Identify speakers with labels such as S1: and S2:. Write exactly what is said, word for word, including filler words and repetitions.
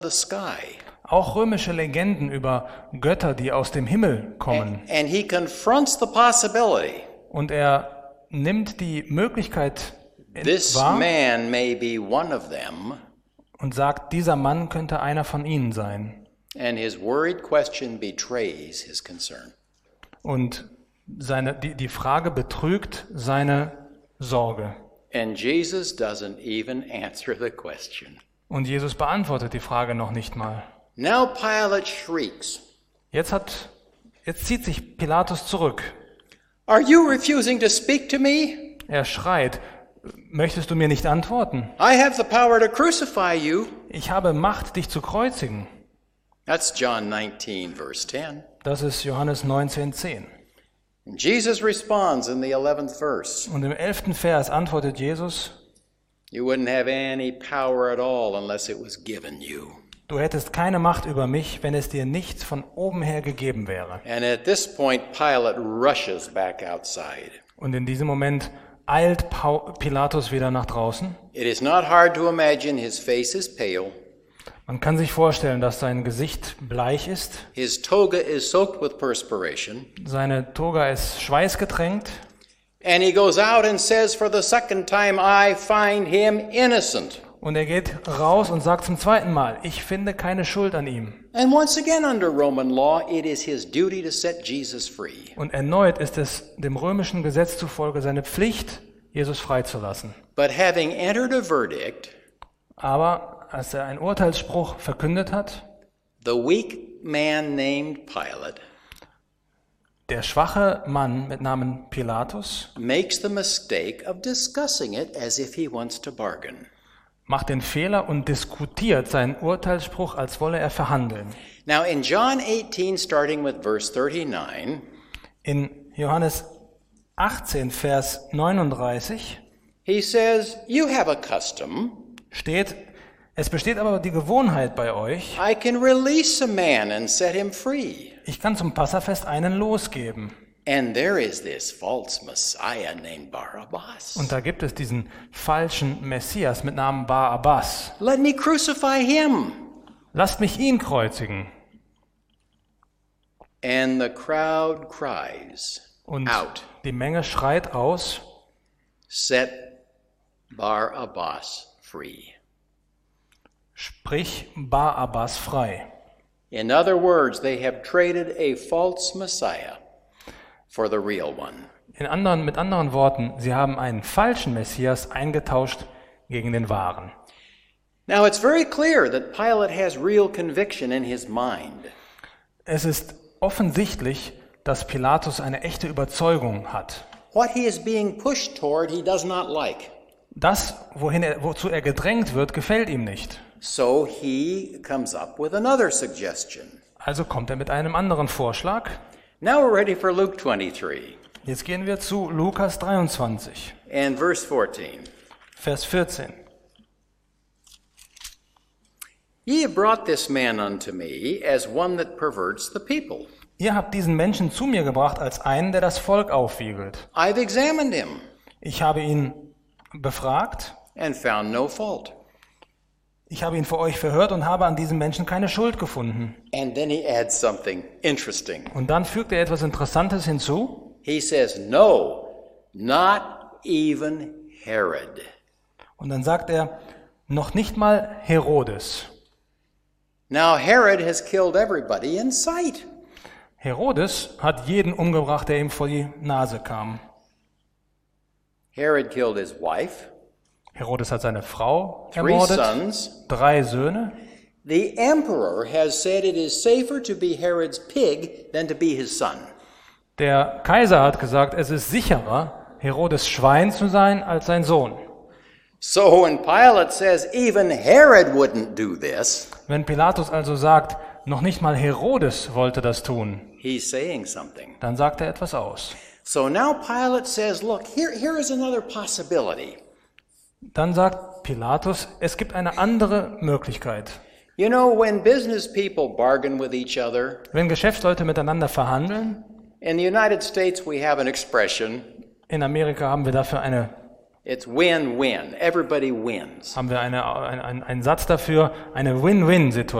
S1: the sky.
S2: Auch römische Legenden über Götter, die aus dem Himmel kommen.
S1: And, and he confronts the possibility.
S2: Und er nimmt die Möglichkeit
S1: This
S2: wahr
S1: man may be one of them.
S2: und sagt, dieser Mann könnte einer von ihnen sein.
S1: And his worried question betrays his concern.
S2: Und seine, die, die Frage betrügt seine Sorge.
S1: And Jesus doesn't even answer the question.
S2: Und Jesus beantwortet die Frage noch nicht mal.
S1: Now Pilate shrieks,
S2: Jetzt, hat, jetzt zieht sich Pilatus zurück.
S1: "Are you refusing to speak to me?
S2: Er schreit, möchtest du mir nicht antworten?
S1: I have the power to crucify you."
S2: Ich habe Macht, dich zu kreuzigen.
S1: That's John nineteen, verse ten.
S2: Das ist Johannes neunzehn zehn.
S1: And Jesus responds in the eleventh verse,
S2: Und im elften Vers antwortet Jesus,
S1: "You wouldn't have any power at all unless it was given you."
S2: du hättest keine Macht über mich, wenn es dir nicht von oben her gegeben wäre.
S1: And at this point, Pilate rushes back outside.
S2: Und in diesem Moment eilt Pilatus wieder nach draußen.
S1: It is not hard to imagine his face is pale,
S2: Man kann sich vorstellen, dass sein Gesicht bleich ist,
S1: his toga is soaked with perspiration,
S2: seine Toga ist schweißgetränkt
S1: and he goes out and says for the second time, "I find him innocent."
S2: und er geht raus und sagt zum zweiten Mal, ich finde keine Schuld an ihm.
S1: And once again under Roman law, it is his duty to set Jesus free.
S2: Und erneut ist es dem römischen Gesetz zufolge seine Pflicht, Jesus freizulassen.
S1: But having entered a verdict,
S2: Aber als er einen Urteilsspruch verkündet hat,
S1: the weak man named Pilate
S2: der schwache Mann mit Namen Pilatus
S1: makes the mistake of discussing it as if he wants to bargain.
S2: macht den Fehler und diskutiert seinen Urteilsspruch, als wolle er verhandeln.
S1: Now in John eighteen, starting with verse thirty-nine,
S2: In Johannes achtzehn, Vers neununddreißig
S1: he says, "You have a custom.
S2: steht, es besteht aber die Gewohnheit bei euch,
S1: I can release a man and set him free.
S2: ich kann zum Passafest einen losgeben.
S1: And there is this false Messiah named Barabbas.
S2: Und da gibt es diesen falschen Messias mit Namen Bar Abbas.
S1: Let me crucify him."
S2: Lasst mich ihn kreuzigen.
S1: And the crowd cries
S2: Und
S1: out,
S2: die Menge schreit aus,
S1: "Set Barabbas free."
S2: sprich Bar Abbas frei.
S1: In other words, they have traded a false Messiah for the real one.
S2: In anderen, mit anderen Worten, sie haben einen falschen Messias eingetauscht gegen den wahren.
S1: Now it's very clear that Pilate has real conviction in his mind.
S2: Es ist offensichtlich, dass Pilatus eine echte Überzeugung hat.
S1: What he is being pushed toward, he does not like.
S2: Das, wohin er, wozu er gedrängt wird, gefällt ihm nicht.
S1: So he comes up with another suggestion.
S2: Also kommt er mit einem anderen Vorschlag.
S1: Now we're ready for Luke twenty-three
S2: Jetzt gehen wir zu Lukas dreiundzwanzig,
S1: and verse fourteen.
S2: Vers vierzehn.
S1: "Ye have brought this man unto me as one that perverts the people.
S2: Ihr habt diesen Menschen zu mir gebracht als einen, der das Volk aufwiegelt.
S1: I've examined him
S2: Ich habe ihn befragt,
S1: and found no fault."
S2: ich habe ihn für euch verhört und habe an diesem Menschen keine Schuld gefunden.
S1: And then he adds something interesting.
S2: Und dann fügt er etwas Interessantes hinzu.
S1: He says, "No, not even Herod."
S2: Und dann sagt er, noch nicht mal Herodes.
S1: Now Herod has killed everybody in sight.
S2: Herodes hat jeden umgebracht, der ihm vor die Nase kam.
S1: Herod killed his wife,
S2: Herodes hat seine Frau
S1: three
S2: ermordet,
S1: sons.
S2: drei Söhne.
S1: The emperor has said it is safer to be Herod's pig than to be his son.
S2: Der Kaiser hat gesagt, es ist sicherer, Herodes Schwein zu sein, als sein Sohn.
S1: So when Pilate says even Herod wouldn't do this,
S2: Wenn Pilatus also sagt, noch nicht mal Herodes wollte das tun,
S1: he's saying something.
S2: dann sagt er etwas aus.
S1: So now Pilate says, look, here, here is another possibility.
S2: Dann sagt Pilatus, es gibt eine andere Möglichkeit.
S1: You know, when business people bargain with each other,
S2: Wenn Geschäftsleute miteinander verhandeln,
S1: in the United States we have an expression,
S2: in Amerika haben wir dafür eine
S1: It's win-win. Everybody wins.
S2: Haben wir eine, ein, ein, einen Satz dafür, eine Win-Win-Situation.